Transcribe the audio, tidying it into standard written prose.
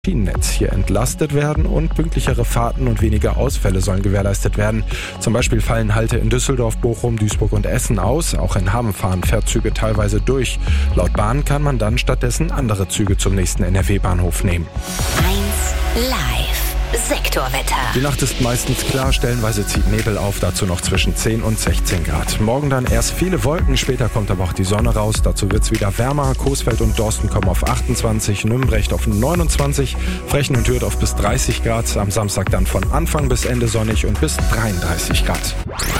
Schienennetz hier entlastet werden und pünktlichere Fahrten und weniger Ausfälle sollen gewährleistet werden. Zum Beispiel fallen Halte in Düsseldorf, Bochum, Duisburg und Essen aus. Auch in Hamm fahren Fährzüge teilweise durch. Laut Bahn kann man dann stattdessen andere Züge zum nächsten NRW-Bahnhof nehmen. 1 Live. Sektorwetter. Die Nacht ist meistens klar, stellenweise zieht Nebel auf, dazu noch zwischen 10 und 16 Grad. Morgen dann erst viele Wolken, später kommt aber auch die Sonne raus, dazu wird's wieder wärmer. Coesfeld und Dorsten kommen auf 28, Nümbrecht auf 29, Frechen und Hürth auf bis 30 Grad. Am Samstag dann von Anfang bis Ende sonnig und bis 33 Grad.